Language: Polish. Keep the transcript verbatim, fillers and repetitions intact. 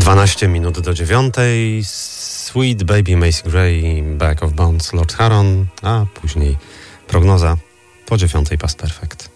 dwanaście minut do dziewiątej. Sweet Baby Macy Gray, Back of Bones Lord Huron, a później prognoza po dziewiątej Past Perfect.